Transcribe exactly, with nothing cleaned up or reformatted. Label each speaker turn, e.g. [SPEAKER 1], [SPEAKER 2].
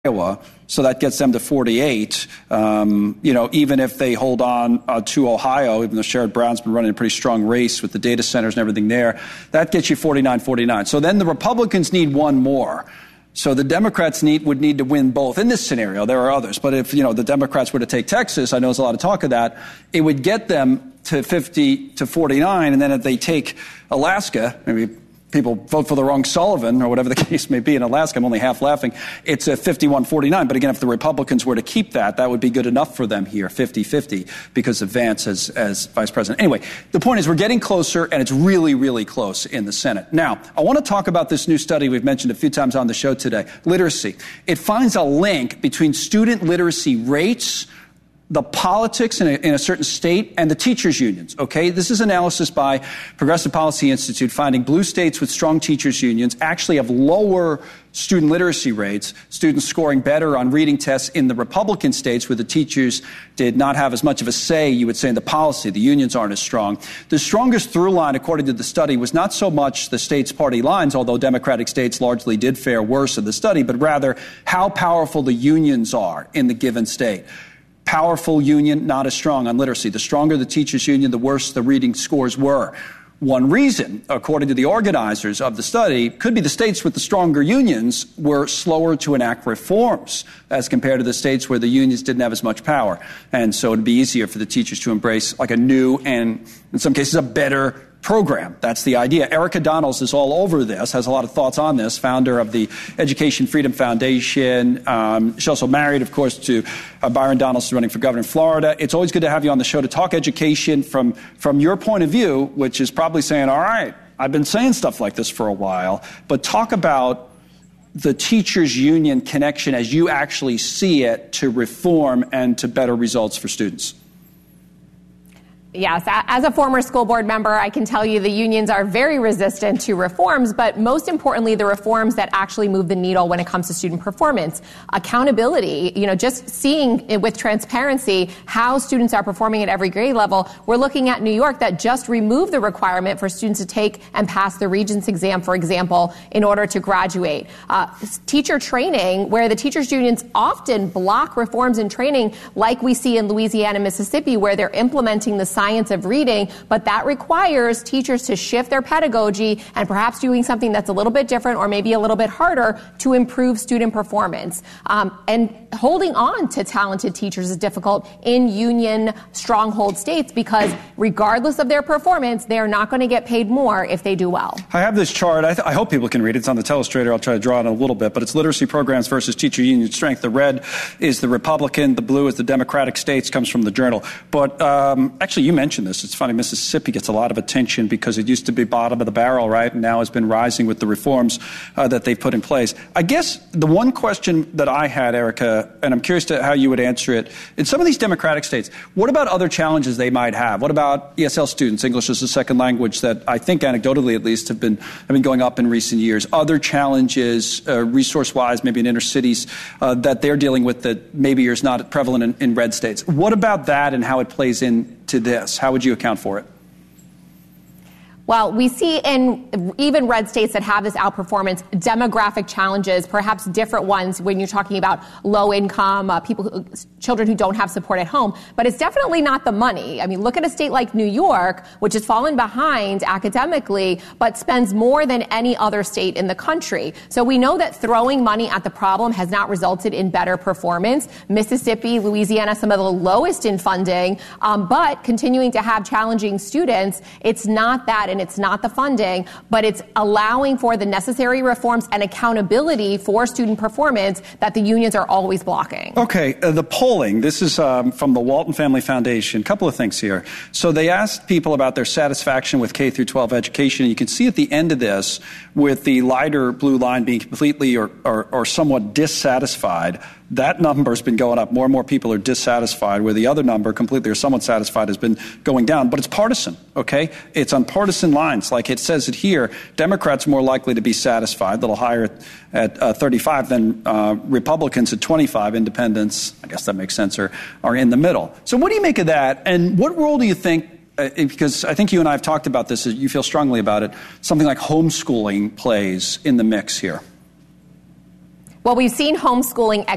[SPEAKER 1] Iowa, so that gets them to forty-eight. Um, you know, even if they hold on uh, to Ohio, even though Sherrod Brown's been running a pretty strong race with the data centers and everything there, that gets you forty-nine forty-nine. So then the Republicans need one more. So the Democrats need, would need to win both. In this scenario, there are others. But if, you know, the Democrats were to take Texas, I know there's a lot of talk of that, it would get them to fifty to forty-nine. And then if they take Alaska, maybe people vote for the wrong Sullivan or whatever the case may be in Alaska, I'm only half laughing, it's a fifty-one forty-nine. But again, if the Republicans were to keep that, that would be good enough for them here, fifty fifty, because of Vance as, as vice president. Anyway, the point is we're getting closer, and it's really, really close in the Senate. Now, I want to talk about this new study we've mentioned a few times on the show today, literacy. It finds a link between student literacy rates, the politics in a, in a certain state, and the teachers' unions, okay? This is analysis by Progressive Policy Institute finding blue states with strong teachers' unions actually have lower student literacy rates, students scoring better on reading tests in the Republican states where the teachers did not have as much of a say, you would say, in the policy. The unions aren't as strong. The strongest through line, according to the study, was not so much the states' party lines, although Democratic states largely did fare worse in the study, but rather how powerful the unions are in the given state. Powerful union, not as strong on literacy. The stronger the teachers' union, the worse the reading scores were. One reason, according to the organizers of the study, could be the states with the stronger unions were slower to enact reforms as compared to the states where the unions didn't have as much power. And so it'd be easier for the teachers to embrace like a new and, in some cases, a better program. That's the idea. Erica Donalds is all over this, has a lot of thoughts on this, founder of the Education Freedom Foundation. Um, she's also married, of course, to uh, Byron Donalds, who's running for governor in Florida. It's always good to have you on the show to talk education from, from your point of view, which is probably saying, all right, I've been saying stuff like this for a while, but talk about the teachers' union connection as you actually see it to reform and to better results for students.
[SPEAKER 2] Yes, as a former school board member, I can tell you the unions are very resistant to reforms, but most importantly, the reforms that actually move the needle when it comes to student performance. Accountability, you know, just seeing it with transparency how students are performing at every grade level. We're looking at New York that just removed the requirement for students to take and pass the Regents exam, for example, in order to graduate. Uh, teacher training, where the teachers' unions often block reforms in training, like we see in Louisiana and Mississippi, where they're implementing the science of reading, but that requires teachers to shift their pedagogy and perhaps doing something that's a little bit different or maybe a little bit harder to improve student performance. Um, and holding on to talented teachers is difficult in union stronghold states because regardless of their performance, they are not going to get paid more if they do well.
[SPEAKER 1] I have this chart. I, th- I hope people can read it. It's on the Telestrator. I'll try to draw it a little bit, but it's literacy programs versus teacher union strength. The red is the Republican. The blue is the Democratic states, comes from the Journal. But um, actually, you mentioned this. It's funny, Mississippi gets a lot of attention because it used to be bottom of the barrel, right, and now has been rising with the reforms uh, that they've put in place. I guess the one question that I had, Erica, and I'm curious to how you would answer it, in some of these Democratic states, what about other challenges they might have? What about E S L students, English as a second language, that I think anecdotally at least have been, have been going up in recent years? Other challenges, uh, resource-wise, maybe in inner cities, uh, that they're dealing with that maybe is not prevalent in, in red states. What about that and how it plays into this? How would you account for it?
[SPEAKER 2] Well, we see in even red states that have this outperformance, demographic challenges, perhaps different ones when you're talking about low income, uh, people, who, children who don't have support at home. But it's definitely not the money. I mean, look at a state like New York, which has fallen behind academically, but spends more than any other state in the country. So we know that throwing money at the problem has not resulted in better performance. Mississippi, Louisiana, some of the lowest in funding, um, but continuing to have challenging students. It's not that. And it's not the funding, but it's allowing for the necessary reforms and accountability for student performance that the unions are always blocking.
[SPEAKER 1] Okay, uh, the polling, this is um, from the Walton Family Foundation. A couple of things here. So they asked people about their satisfaction with K through twelve education. You can see at the end of this, with the lighter blue line being completely or, or, or somewhat dissatisfied, that number has been going up. More and more people are dissatisfied, where the other number, completely or somewhat satisfied, has been going down. But it's partisan, okay? It's on partisan lines. Like it says it here, Democrats more likely to be satisfied, a little higher at, at uh, thirty-five than uh, Republicans at twenty-five. Independents, I guess that makes sense, are, are in the middle. So what do you make of that? And what role do you think, uh, because I think you and I have talked about this, you feel strongly about it, something like homeschooling plays in the mix here?
[SPEAKER 2] Well, we've seen homeschooling